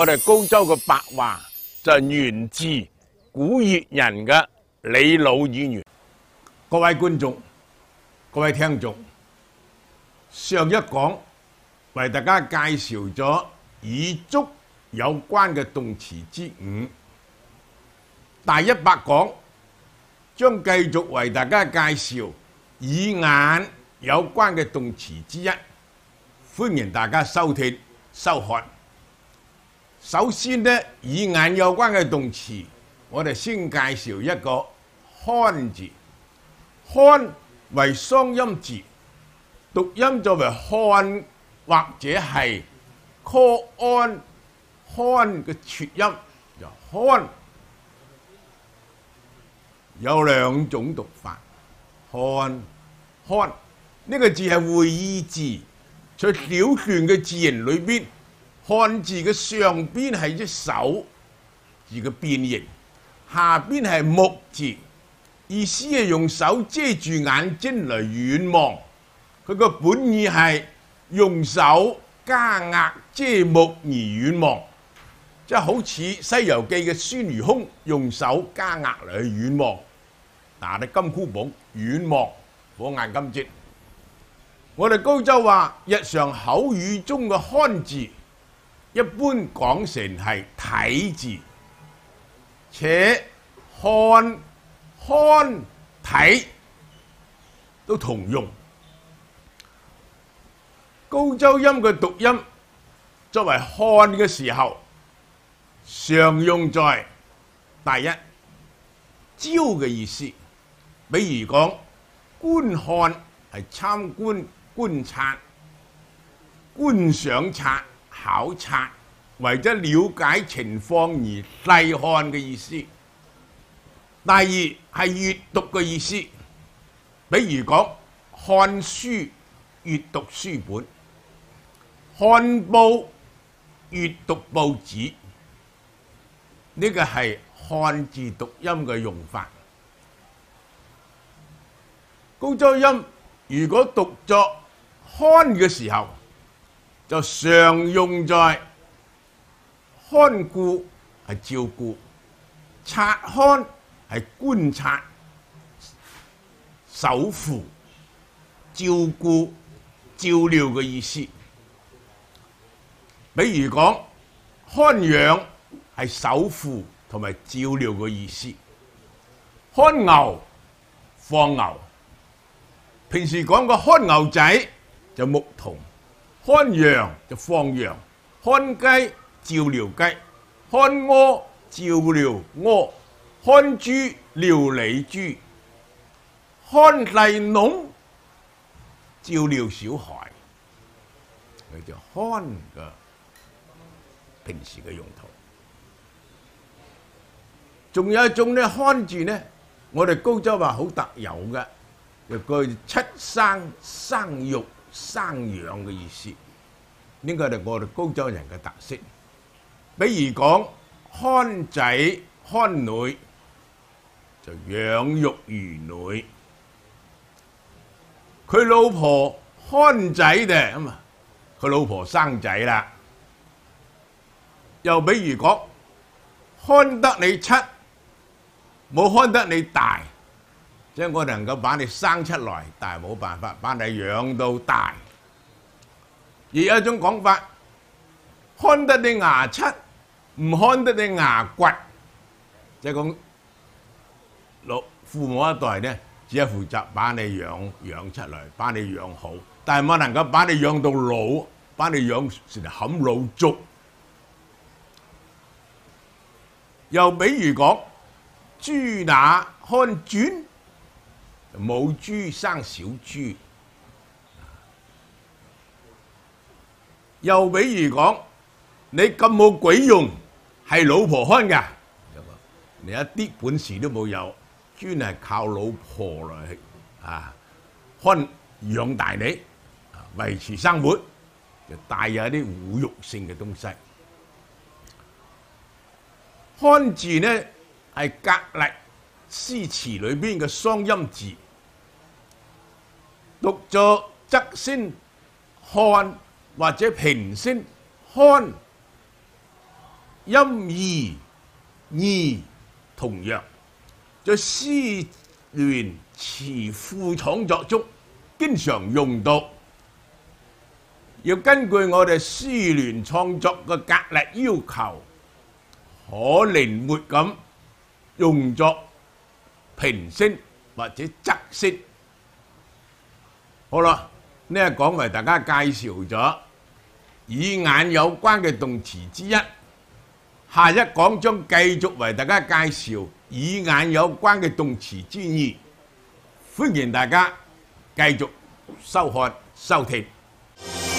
我哋高州嘅白話就源自古越人嘅李老語言。各位觀眾、各位聽眾，上一講為大家介紹咗與足有關嘅動詞之五，第100講將繼續為大家介紹與眼有關嘅動詞之一，歡迎大家收聽收看。首先呢，與眼有關嘅動詞，我哋先介紹一個看字。看為雙音字，讀音作為看或者係 call on 看嘅撮音，就看有兩種讀法。看呢個字係會意字，在小篆嘅字形裏邊，看字嘅上邊係隻手字嘅變形，下邊係目字，意思係用手遮住眼睛嚟遠望。佢個本意係用手加壓遮目而遠望，即係好似《西遊記》嘅孫悟空用手加壓嚟遠望，拿啲金箍棒遠望，火眼金睛。我哋高州話日常口語中嘅看字，一般講成係睇字，且看睇都同用。高州音嘅讀音作為看嘅時候，常用在第一招嘅意思，比如講觀看係參觀、觀察、觀賞察、考察，為咗了解情況而細看嘅意思。第二係閱讀嘅意思，比如講看書、閱讀書本；看報、閱讀報紙。呢個係看字讀音嘅用法。高州音如果讀作看嘅時候，就常用在看顧係照顧，察看係觀察、守護、照顧、照料嘅意思。比如講看養係守護同埋照料嘅意思。看牛放牛，平時講個看牛仔就牧童，看羊就放羊，看雞照料雞，看鵝照料鵝，看豬料理豬，看細農照料小孩。佢就看嘅平時嘅用途。仲有一種咧看字呢，我哋高州話好特有嘅，就句七生生育生養嘅意思。呢個係我哋高州人嘅特色。比如講看仔看女就養育兒女，佢老婆看仔嘅咁啊，佢老婆生仔啦。又比如講看得你七，冇看得你大，即係我能夠把你生出來，但係冇辦法把你養到大。而有一種講法，看得你牙七，唔看得你牙倔，即係講父母一代呢，只係負責把你養出嚟，把你養好，但係冇能夠把你養到老，把你養成冚老族。又比如講豬乸看轉，母豬生小豬。又比如講你咁冇鬼用，係老婆看㗎，你一啲本事都冇有，專係靠老婆嚟看養大你，維持生活，就帶有一啲侮辱性嘅東西。看字呢係格律詩詞裏邊嘅雙音字，讀作側聲看或者平聲看， 音義義同樣，在詩聯詞賦創作中經常用到。要根據我哋詩聯創作嘅格律要求，可靈活咁用作平聲或者仄聲。好啦，呢一講為大家介紹咗與眼有關嘅動詞之一，下一講將繼續為大家介紹與眼有關嘅動詞之二。歡迎大家繼續收看收聽。